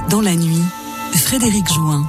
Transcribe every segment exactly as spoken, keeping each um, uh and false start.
Dans la nuit, Frédéric Jouin.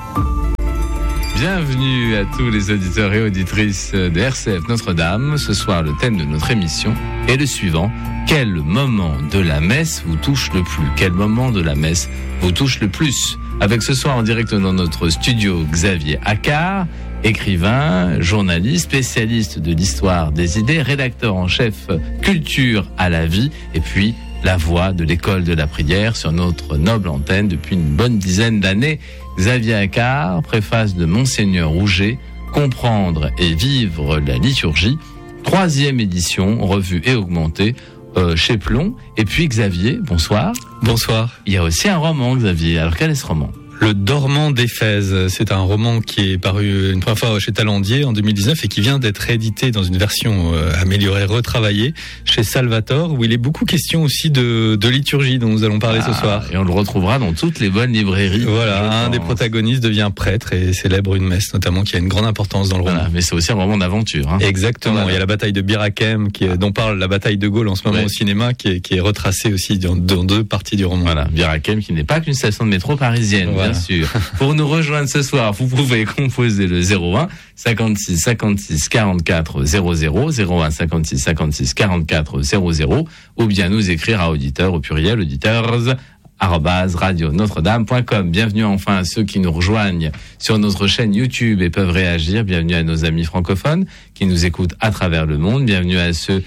Bienvenue à tous les auditeurs et auditrices de R C F Notre-Dame. Ce soir, le thème de notre émission est le suivant. Quel moment de la messe vous touche le plus ? Quel moment de la messe vous touche le plus ? Avec ce soir en direct dans notre studio Xavier Accard, écrivain, journaliste, spécialiste de l'histoire des idées, rédacteur en chef culture à la vie, et puis la voix de l'école de la prière sur notre noble antenne depuis une bonne dizaine d'années. Xavier Accard, préface de Monseigneur Rouget, Comprendre et vivre la liturgie, troisième édition, revue et augmentée euh, chez Plon. Et puis Xavier, bonsoir. Bonsoir. Il y a aussi un roman, Xavier. Alors quel est ce roman ? Le Dormant d'Éphèse, c'est un roman qui est paru une première fois chez Talandier en deux mille dix-neuf et qui vient d'être réédité dans une version euh, améliorée, retravaillée chez Salvator, où il est beaucoup question aussi de, de liturgie dont nous allons parler ah, ce soir. Et on le retrouvera dans toutes les bonnes librairies. Voilà, un des protagonistes devient prêtre et célèbre une messe notamment qui a une grande importance dans le roman. Voilà, mais c'est aussi un roman d'aventure. Hein. Exactement, voilà. Il y a la bataille de Bir Hakeim, qui est, ah. dont parle la bataille de Gaulle en ce moment ouais. au cinéma, qui est, qui est retracée aussi dans, dans deux parties du roman. Voilà, Bir Hakeim qui n'est pas qu'une station de métro parisienne. Voilà. Bien sûr. Pour nous rejoindre ce soir, vous pouvez composer le zéro un cinquante-six cinquante-six quarante-quatre zéro zéro, zéro un cinquante-six cinquante-six quarante-quatre zéro zéro, ou bien nous écrire à auditeur au pluriel auditeurs arobase radio notre dame point com. Bienvenue enfin à ceux qui nous rejoignent sur notre chaîne YouTube et peuvent réagir. Bienvenue à nos amis francophones qui nous écoutent à travers le monde. Bienvenue à ceux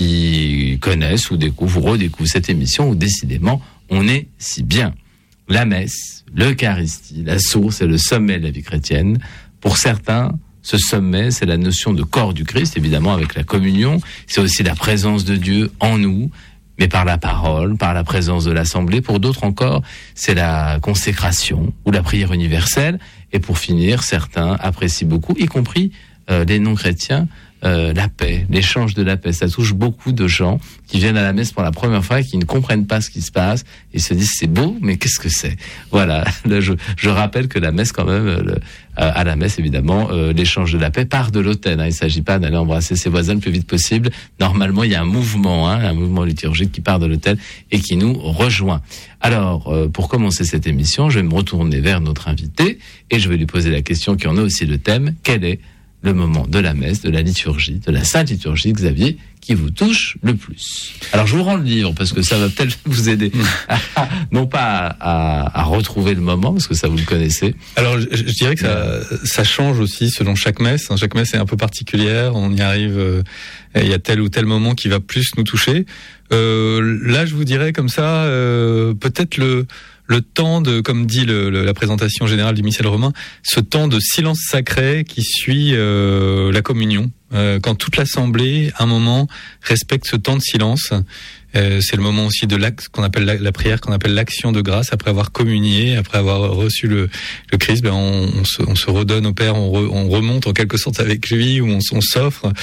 qui connaissent ou découvrent ou redécouvrent cette émission où décidément on est si bien. La messe, l'Eucharistie, la source et le sommet de la vie chrétienne. Pour certains, ce sommet, c'est la notion de corps du Christ, évidemment avec la communion. C'est aussi la présence de Dieu en nous, mais par la parole, par la présence de l'Assemblée. Pour d'autres encore, c'est la consécration ou la prière universelle. Et pour finir, certains apprécient beaucoup, y compris euh, les non-chrétiens, Euh, la paix, l'échange de la paix. Ça touche beaucoup de gens qui viennent à la messe pour la première fois et qui ne comprennent pas ce qui se passe et se disent c'est beau, mais qu'est-ce que c'est ? Voilà. Là, je, je rappelle que la messe, quand même, le, à la messe, évidemment, euh, l'échange de la paix part de l'autel. Hein. Il ne s'agit pas d'aller embrasser ses voisins le plus vite possible. Normalement, il y a un mouvement, hein, un mouvement liturgique qui part de l'autel et qui nous rejoint. Alors, euh, pour commencer cette émission, je vais me retourner vers notre invité et je vais lui poser la question qui en a aussi le thème. Quel est le moment de la messe, de la liturgie, de la Sainte Liturgie, Xavier, qui vous touche le plus? Alors, je vous rends le livre, parce que ça va peut-être vous aider, à, non pas à, à, à retrouver le moment, parce que ça, vous le connaissez. Alors, je, je dirais que ça, ça change aussi selon chaque messe. Chaque messe est un peu particulière, on y arrive, euh, il y a tel ou tel moment qui va plus nous toucher. Euh, là, je vous dirais comme ça, euh, peut-être le... le temps de, comme dit le, le, la présentation générale du missel romain, ce temps de silence sacré qui suit euh, la communion. Euh, quand toute l'assemblée, à un moment, respecte ce temps de silence. Euh, c'est le moment aussi de l'acte qu'on appelle la, la prière, qu'on appelle l'action de grâce. Après avoir communié, après avoir reçu le, le Christ, ben on, on, se, on se redonne au Père, on, re, on remonte en quelque sorte avec lui, où on, on s'offre.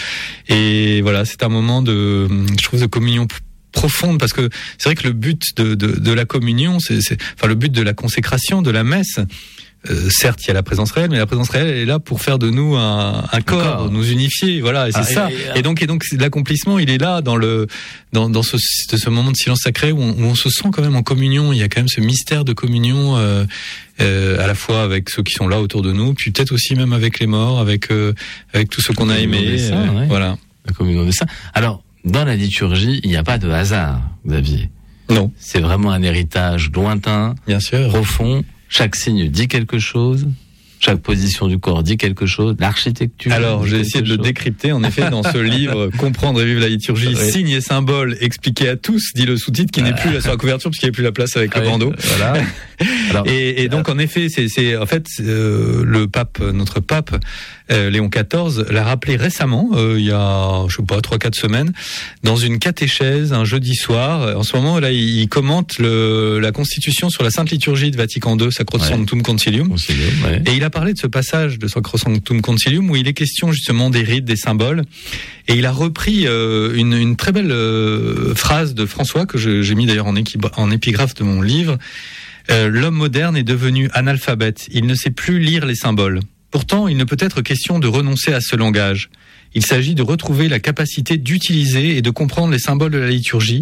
Et voilà, c'est un moment de, je trouve, de communion profonde, parce que c'est vrai que le but de, de, de la communion, c'est, c'est, enfin le but de la consécration, de la messe, euh, certes il y a la présence réelle, mais la présence réelle elle est là pour faire de nous un, un corps, corps, nous unifier, voilà, et c'est ah, ça. Et, et, et donc et donc l'accomplissement, il est là dans le dans dans ce ce moment de silence sacré où on, où on se sent quand même en communion. Il y a quand même ce mystère de communion. Euh, Euh, à la fois avec ceux qui sont là autour de nous, puis peut-être aussi même avec les morts, avec euh, avec tous ceux qu'on a aimés. Saints, euh, ouais. Voilà. La communion des saints. Alors, dans la liturgie, il n'y a pas de hasard, Xavier. Non. C'est vraiment un héritage lointain, bien sûr, profond. Chaque signe dit quelque chose. Chaque position du corps dit quelque chose. L'architecture. Alors, j'ai essayé de le décrypter. En effet, dans ce livre, Comprendre et vivre la liturgie, oui. Signes et symboles expliqués à tous, dit le sous-titre, qui n'est plus là sur la couverture, parce qu'il n'y a plus la place avec ah le oui, bandeau. Voilà. Alors, et, et donc, en effet, c'est, c'est en fait euh, le pape, notre pape euh, Léon quatorze, l'a rappelé récemment, euh, il y a, je sais pas, trois, quatre semaines, dans une catéchèse un jeudi soir. En ce moment, là, il, il commente le, la Constitution sur la Sainte Liturgie de Vatican deux, Sacrosanctum ouais. Concilium. Concilium ouais. Et il a parlé de ce passage de Sacrosanctum Concilium où il est question justement des rites, des symboles. Et il a repris euh, une, une très belle euh, phrase de François que je, j'ai mis d'ailleurs en, équib- en épigraphe de mon livre. Euh, L'homme moderne est devenu analphabète. Il ne sait plus lire les symboles. Pourtant, il ne peut être question de renoncer à ce langage. Il s'agit de retrouver la capacité d'utiliser et de comprendre les symboles de la liturgie,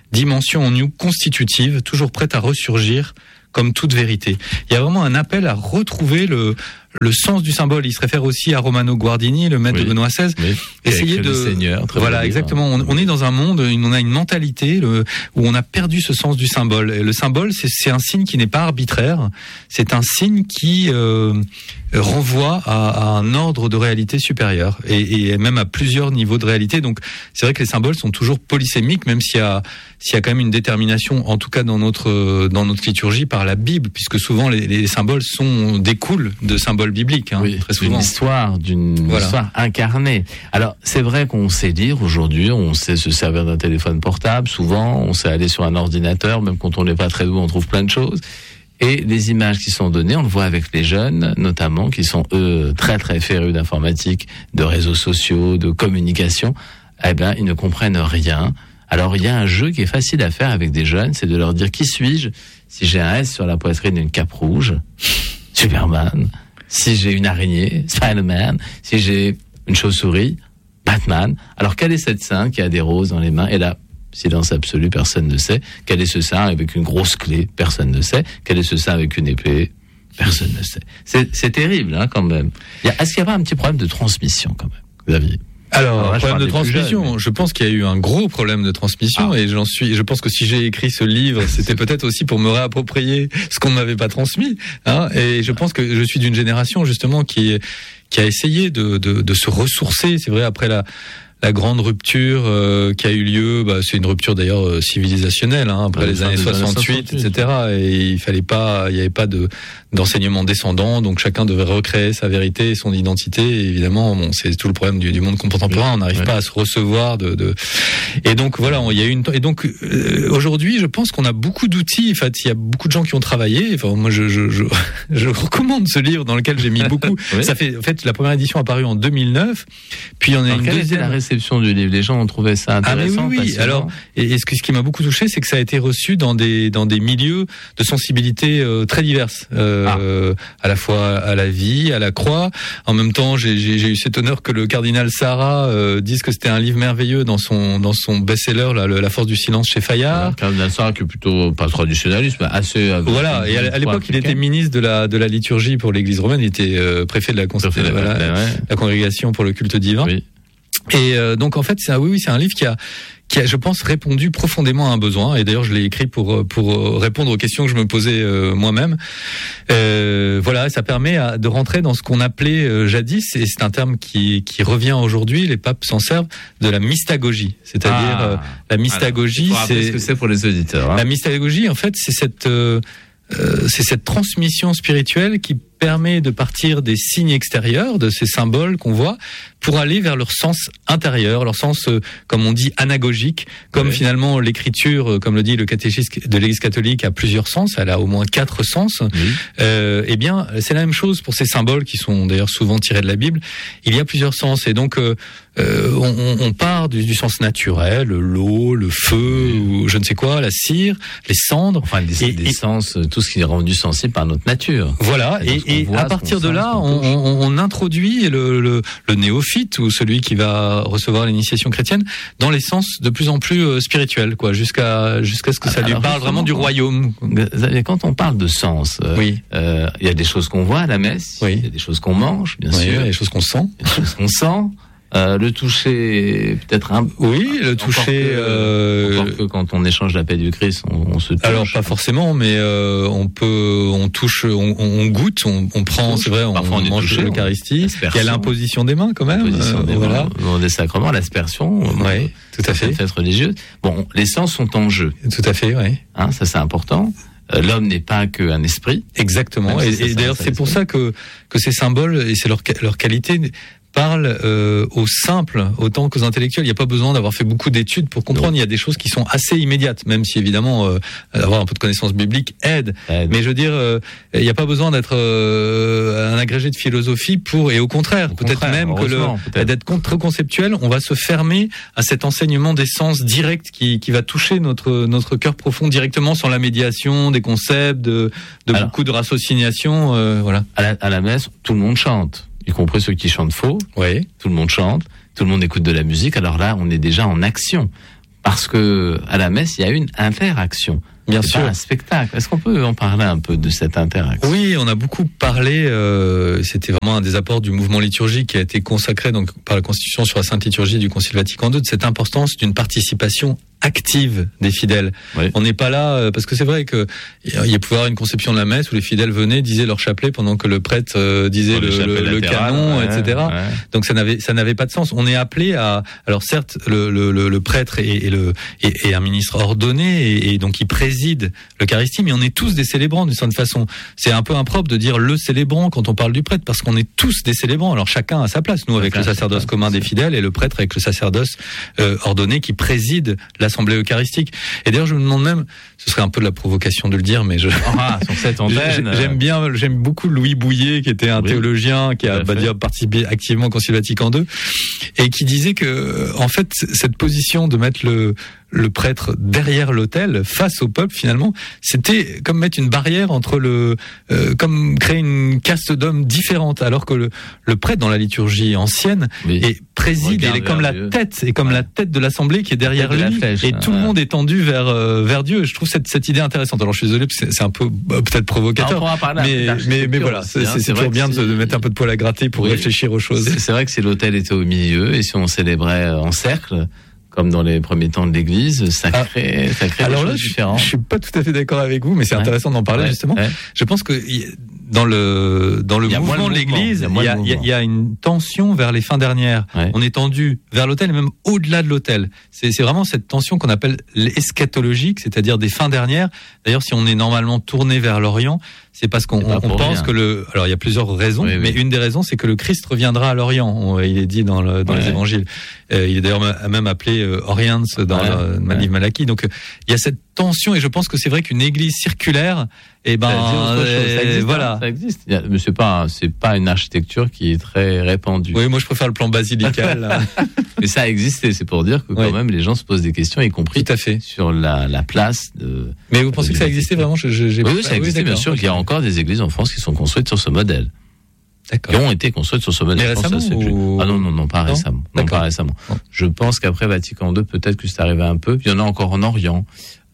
dimension en nous constitutive, toujours prête à ressurgir comme toute vérité. Il y a vraiment un appel à retrouver le le sens du symbole. Il se réfère aussi à Romano Guardini, le maître oui, de Benoît seize. Oui, Essayer de, Seigneur, voilà, exactement. On, on est dans un monde, on a une mentalité le, où on a perdu ce sens du symbole. Et le symbole, c'est, c'est un signe qui n'est pas arbitraire. C'est un signe qui euh, renvoie à, à un ordre de réalité supérieur et, et même à plusieurs niveaux de réalité. Donc, c'est vrai que les symboles sont toujours polysémiques, même s'il y a, s'il y a quand même une détermination, en tout cas dans notre dans notre liturgie, par la Bible, puisque souvent les, les symboles sont découlent de symboles biblique, hein, oui, très souvent. Une histoire, d'une voilà. histoire incarnée. Alors, c'est vrai qu'on sait lire aujourd'hui, on sait se servir d'un téléphone portable, souvent, on sait aller sur un ordinateur, même quand on n'est pas très doué, on trouve plein de choses. Et les images qui sont données, on le voit avec les jeunes, notamment, qui sont, eux, très très férus d'informatique, de réseaux sociaux, de communication. Eh ben, ils ne comprennent rien. Alors, il y a un jeu qui est facile à faire avec des jeunes, c'est de leur dire, qui suis-je si j'ai un S sur la poitrine et une cape rouge? Superman. Si j'ai une araignée, Spider-Man. Si j'ai une chauve-souris, Batman. Alors, quel est cette sainte qui a des roses dans les mains? Et là, silence absolu, personne ne sait. Quel est ce saint avec une grosse clé? Personne ne sait. Quel est ce saint avec une épée? Personne ne sait. C'est, c'est terrible, hein, quand même. Il y a, est-ce qu'il n'y a pas un petit problème de transmission, quand même, Xavier? Alors, Alors là, problème de transmission. Jeunes, mais... Je pense qu'il y a eu un gros problème de transmission ah. et j'en suis. Je pense que si j'ai écrit ce livre, c'était peut-être aussi pour me réapproprier ce qu'on ne m'avait pas transmis. Hein, et je pense que je suis d'une génération justement qui qui a essayé de de, de se ressourcer. C'est vrai après la. La grande rupture euh, qui a eu lieu, bah, c'est une rupture d'ailleurs euh, civilisationnelle, hein, après ouais, les années soixante-huit, et cetera. Et il fallait pas, il y avait pas de d'enseignement descendant, donc chacun devait recréer sa vérité, son identité. Et évidemment, bon, c'est tout le problème du, du monde contemporain. On n'arrive ouais. pas à se recevoir de, de. Et donc voilà, il y a eu une. Et donc euh, aujourd'hui, je pense qu'on a beaucoup d'outils. En fait, il y a beaucoup de gens qui ont travaillé. Enfin, moi, je je je, je recommande ce livre dans lequel j'ai mis beaucoup. oui. Ça fait, en fait, la première édition a paru en deux mille neuf. Puis il y en a Alors, une deuxième. Réception du livre, les gens ont trouvé ça intéressant. Ah mais oui, oui. Alors, et, et ce, qui, ce qui m'a beaucoup touché, c'est que ça a été reçu dans des dans des milieux de sensibilité euh, très diverses, euh, ah. à la fois à la vie, à la croix. En même temps, j'ai, j'ai, j'ai eu cet honneur que le cardinal Sarah euh, dise que c'était un livre merveilleux dans son dans son best-seller, là, le, La force du silence chez Fayard. Le cardinal Sarah qui est plutôt pas traditionnaliste, mais assez. Euh, voilà. Et à, à l'époque, africaine. Il était ministre de la de la liturgie pour l'Église romaine. Il était euh, préfet de la, cons- préfet de la, voilà, ouais. la congrégation pour le culte divin. Oui. Et euh, donc en fait, c'est un, oui, oui, c'est un livre qui a, qui a, je pense, répondu profondément à un besoin. Et d'ailleurs, je l'ai écrit pour pour répondre aux questions que je me posais euh, moi-même. Euh, voilà, ça permet à, de rentrer dans ce qu'on appelait euh, jadis, et c'est un terme qui qui revient aujourd'hui. Les papes s'en servent, de la mystagogie, c'est-à-dire ah, euh, la mystagogie. Alors, c'est ce que c'est pour les auditeurs. Hein. La mystagogie, en fait, c'est cette euh, euh, c'est cette transmission spirituelle qui permet de partir des signes extérieurs, de ces symboles qu'on voit, pour aller vers leur sens intérieur, leur sens, euh, comme on dit, anagogique, comme oui. finalement l'écriture, euh, comme le dit le catéchisme de l'Église catholique, a plusieurs sens, elle a au moins quatre sens. Oui. Euh, eh bien, c'est la même chose pour ces symboles qui sont d'ailleurs souvent tirés de la Bible. Il y a plusieurs sens, et donc euh, euh, on, on part du, du sens naturel, l'eau, le feu, oui. ou je ne sais quoi, la cire, les cendres. Enfin, des, et, des et, sens, tout ce qui est rendu sensible par notre nature. Voilà, et, et, et voit, à partir de là, on, on, on introduit le, le, le néophyte ou celui qui va recevoir l'initiation chrétienne dans les sens de plus en plus euh, spirituels, quoi, jusqu'à jusqu'à ce que ça Alors, lui parle vraiment du royaume. Quand on parle de sens, il oui. euh, y a des choses qu'on voit à la messe, il oui. y a des choses qu'on mange, bien oui, sûr, il y a des choses qu'on sent, des choses qu'on sent. Euh, le toucher, peut-être un. Oui, le toucher. Que, euh... Encore que quand on échange la paix du Christ, on, on se touche. Alors pas forcément, mais euh, on peut, on touche, on, on goûte, on, on prend, c'est vrai, on, on mange touché, l'Eucharistie. Il y a l'imposition des mains quand même. L'imposition des euh, mains, voilà. Des sacrements, l'aspersion. Oui, tout à fait. Fête religieuse. Bon, les sens sont en jeu. Tout à fait, oui. Hein, ça c'est important. Euh, l'homme n'est pas qu'un esprit. Exactement. Et, et d'ailleurs, c'est pour ça que que ces symboles et c'est leur leur qualité parle euh, aux simples autant qu'aux intellectuels. Il n'y a pas besoin d'avoir fait beaucoup d'études pour comprendre. Non. Il y a des choses qui sont assez immédiates, même si évidemment euh, avoir un peu de connaissances bibliques aide. aide. Mais je veux dire, euh, il n'y a pas besoin d'être euh, un agrégé de philosophie pour. Et au contraire, au peut-être contraire, même que le peut-être. d'être trop conceptuel, on va se fermer à cet enseignement des sens directs qui, qui va toucher notre notre cœur profond directement, sans la médiation des concepts, de, de Alors, beaucoup de raciocination. Euh, voilà. À la, à la messe, tout le monde chante, y compris ceux qui chantent faux. Oui. Tout le monde chante, tout le monde écoute de la musique. Alors là, on est déjà en action. parce que à la messe, il y a une interaction. Bien c'est sûr. Pas un spectacle. Est-ce qu'on peut en parler un peu de cette interaction ? Oui, on a beaucoup parlé. Euh, c'était vraiment un des apports du mouvement liturgique qui a été consacré donc par la Constitution sur la Sainte Liturgie du Concile Vatican deux, de cette importance d'une participation active des fidèles. Oui. On n'est pas là euh, parce que c'est vrai que il y pouvait avoir une conception de la messe où les fidèles venaient, disaient leur chapelet pendant que le prêtre euh, disait le, le, le canon, ouais, et cetera. Ouais. Donc ça n'avait ça n'avait pas de sens. On est appelé à alors certes le le, le, le prêtre est, est le est, est un ministre ordonné et, et donc il préside l'Eucharistie, mais on est tous des célébrants d'une certaine façon. C'est un peu impropre de dire le célébrant quand on parle du prêtre parce qu'on est tous des célébrants. Alors chacun a sa place. Nous avec chacun le sacerdoce commun des fidèles et le prêtre avec le sacerdoce euh, ordonné qui préside l'assemblée eucharistique. Et d'ailleurs, je me demande même, ce serait un peu de la provocation de le dire, mais je ah, sur cette antenne, j'aime bien, j'aime beaucoup Louis Bouillet, qui était un oui, théologien qui a bah, dire, participé activement au Concile Vatican deux, et qui disait que, en fait, cette position de mettre le le prêtre derrière l'autel, face au peuple, finalement, c'était comme mettre une barrière entre le, euh, comme créer une caste d'hommes différente, alors que le, le prêtre dans la liturgie ancienne oui. est préside, il est comme la Dieu. tête, et comme ouais. la tête de l'assemblée qui est derrière lui, flèche, et tout ouais. le monde est tendu vers euh, vers Dieu. Et je trouve cette cette idée intéressante. Alors je suis désolé, c'est, c'est un peu bah, peut-être provocateur, non, mais mais mais voilà, c'est, c'est, c'est toujours bien de, de mettre un peu de poil à gratter pour oui. réfléchir aux choses. C'est, c'est vrai que si l'autel était au milieu et si on célébrait en cercle, comme dans les premiers temps de l'Église, ça crée, ah, ça crée alors des là, choses différentes. Je suis pas tout à fait d'accord avec vous, mais c'est ouais. intéressant d'en parler ouais. justement. Ouais. Je pense que dans le dans le mouvement de l'Église, il y a, il y, a, il y a une tension vers les fins dernières. Ouais. On est tendu vers l'autel et même au-delà de l'autel. C'est, c'est vraiment cette tension qu'on appelle l'eschatologique, c'est-à-dire des fins dernières. D'ailleurs, si on est normalement tourné vers l'Orient, c'est parce qu'on on, on pense rien. que le. Alors, il y a plusieurs raisons, oui, mais oui. une des raisons, c'est que le Christ reviendra à l'Orient. On, il est dit dans, le, dans ouais. les Évangiles. Euh, il est d'ailleurs même appelé euh, Oriens dans ouais. le, le ouais. livre Malachie. Donc, il y a cette tension, et je pense que c'est vrai qu'une Église circulaire, eh ben, euh, ça existe, voilà, hein, ça existe. Mais c'est pas, c'est pas une architecture qui est très répandue. Oui, moi je préfère le plan basilical. Mais ça a existé, c'est pour dire que quand oui. même les gens se posent des questions, y compris tout à fait sur la, la place de. Mais vous pensez que ça existait vraiment? je, je, j'ai Oui, ça existait, oui, bien sûr. Okay. Il y a encore des églises en France qui sont construites sur ce modèle. D'accord. Qui ont été construites sur ce modèle. Mais récemment ça, ou... Ah non, non, non, pas non récemment. Non, pas récemment. Non. Je pense qu'après Vatican deux, peut-être que c'est arrivé un peu. Puis il y en a encore en Orient.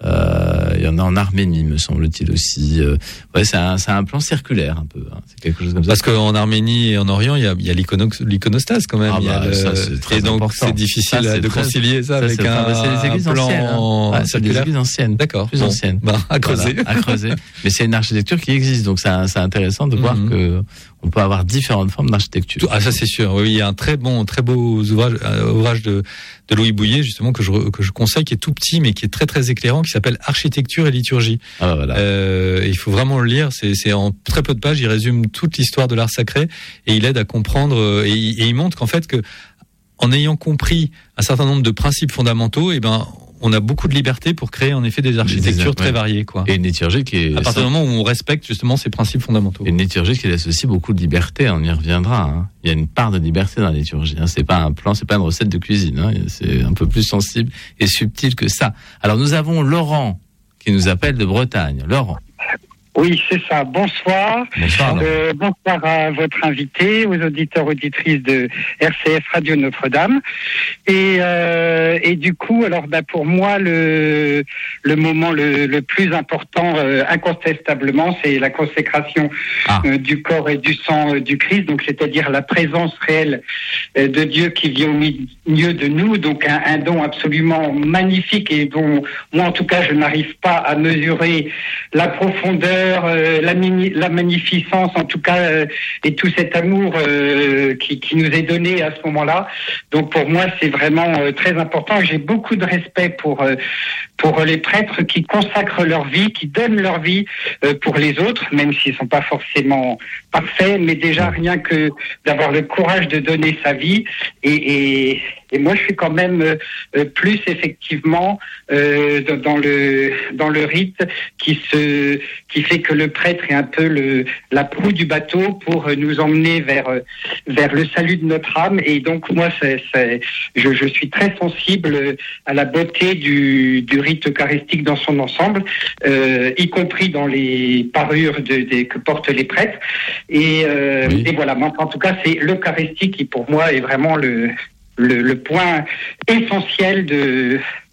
Euh, il y en a en Arménie, me semble-t-il aussi. Euh, ouais, c'est un, c'est un plan circulaire un peu. Hein. C'est quelque chose comme ça. Parce qu'en Arménie et en Orient, il y a, il y a l'iconostase quand même. Ah bah, il y a le... ça, c'est très et donc important. C'est difficile ça, c'est de très... concilier ça, ça avec c'est un, enfin, c'est des églises un plan anciennes, hein. ouais, c'est des églises anciennes. D'accord. Plus bon, anciennes. Bah, à creuser. Voilà, à creuser. Mais c'est une architecture qui existe, donc c'est, c'est intéressant de mm-hmm. voir que on peut avoir différentes formes d'architecture. Ah, ça c'est sûr. Oui, il y a un très bon, très beau ouvrage, euh, ouvrage de, de Louis Bouillet justement que je que je conseille, qui est tout petit mais qui est très très éclairant, qui s'appelle Architecture et liturgie. Ah, voilà. Euh, il faut vraiment le lire. C'est, c'est en très peu de pages. Il résume toute l'histoire de l'art sacré et il aide à comprendre. Et, et il montre qu'en fait que en ayant compris un certain nombre de principes fondamentaux, et ben on a beaucoup de liberté pour créer en effet des architectures des, très ouais. variées, quoi. Et une liturgie qui est... À partir du moment où on respecte justement ces principes fondamentaux. Et une liturgie qui laisse aussi beaucoup de liberté, on y reviendra. Hein. Il y a une part de liberté dans la liturgie. Hein. C'est pas un plan, c'est pas une recette de cuisine. Hein. C'est un peu plus sensible et subtil que ça. Alors nous avons Laurent qui nous appelle de Bretagne. Laurent. Oui, c'est ça. Bonsoir. Bonsoir. Euh, bonsoir à votre invité, aux auditeurs, auditrices de R C F Radio Notre-Dame. Et, euh, et du coup, alors, bah, pour moi, le, le moment le, le plus important, euh, incontestablement, c'est la consécration ah. euh, du corps et du sang euh, du Christ. Donc, c'est-à-dire la présence réelle euh, de Dieu qui vit au milieu de nous. Donc, un, un don absolument magnifique et dont moi, en tout cas, je n'arrive pas à mesurer la profondeur, Euh, la, mini, la magnificence en tout cas euh, et tout cet amour euh, qui, qui nous est donné à ce moment-là. Donc pour moi c'est vraiment euh, très important. J'ai beaucoup de respect pour euh, pour les prêtres qui consacrent leur vie, qui donnent leur vie euh, pour les autres, même s'ils sont pas forcément parfaits, mais déjà rien que d'avoir le courage de donner sa vie et, et Et moi, je suis quand même euh, plus effectivement euh, dans le dans le rite qui se qui fait que le prêtre est un peu le la proue du bateau pour nous emmener vers vers le salut de notre âme. Et donc moi, c'est, c'est je, je suis très sensible à la beauté du du rite eucharistique dans son ensemble, euh, y compris dans les parures de, de que portent les prêtres. Et euh, oui. et voilà. En tout cas, c'est l'Eucharistie qui pour moi est vraiment le Le, le point essentiel de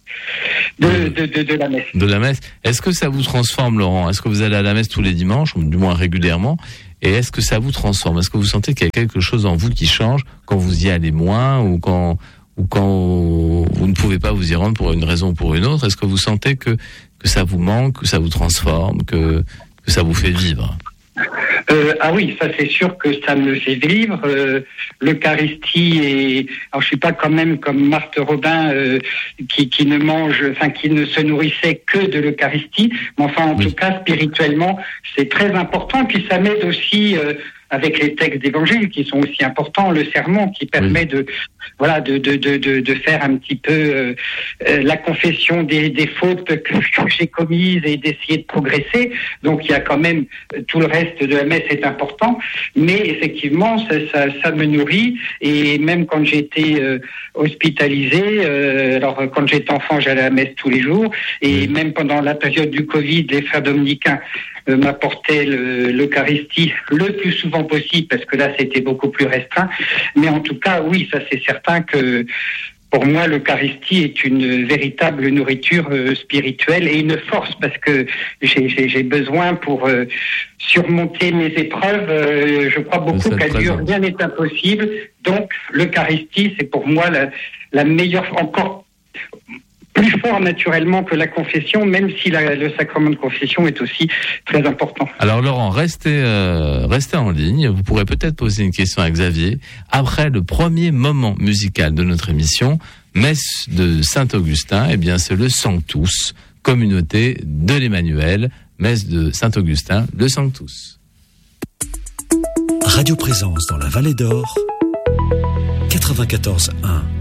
de, de, de, de la messe. De la messe. Est-ce que ça vous transforme, Laurent? Est-ce que vous allez à la messe tous les dimanches, ou du moins régulièrement? Et est-ce que ça vous transforme? Est-ce que vous sentez qu'il y a quelque chose en vous qui change quand vous y allez moins, ou quand, ou quand vous ne pouvez pas vous y rendre pour une raison ou pour une autre? Est-ce que vous sentez que, que ça vous manque, que ça vous transforme, que, que ça vous fait vivre? Euh, ah oui, ça c'est sûr que ça me fait vivre. Euh, L'Eucharistie est. Alors je suis pas quand même comme Marthe Robin euh, qui, qui ne mange, enfin qui ne se nourrissait que de l'Eucharistie. Mais enfin, en oui. tout cas, spirituellement, c'est très important. Puis ça m'aide aussi. Euh, avec les textes d'évangile qui sont aussi importants, le sermon qui permet oui. de voilà de, de de de de faire un petit peu euh, euh, la confession des, des fautes que, que j'ai commises et d'essayer de progresser. Donc il y a quand même tout le reste de la messe est important, mais effectivement ça ça, ça me nourrit. Et même quand j'étais euh, hospitalisé, euh, alors quand j'étais enfant j'allais à la messe tous les jours, et oui. même pendant la période du Covid, les frères dominicains euh, m'apportaient le, l'Eucharistie le plus souvent possible, parce que là c'était beaucoup plus restreint. Mais en tout cas, oui, ça c'est certain que pour moi l'Eucharistie est une véritable nourriture euh, spirituelle et une force, parce que j'ai, j'ai, j'ai besoin pour euh, surmonter mes épreuves. Euh, je crois beaucoup qu'à Dieu rien n'est impossible. Donc l'Eucharistie, c'est pour moi la, la meilleure, encore plus fort naturellement que la confession, même si la, le sacrement de confession est aussi très important. Alors Laurent, restez, euh, restez en ligne. Vous pourrez peut-être poser une question à Xavier après le premier moment musical de notre émission, messe de Saint-Augustin. Eh bien, c'est le Sanctus, communauté de l'Emmanuel, messe de Saint-Augustin, le Sanctus. Radio Présence dans la Vallée d'Or, quatre-vingt-quatorze un.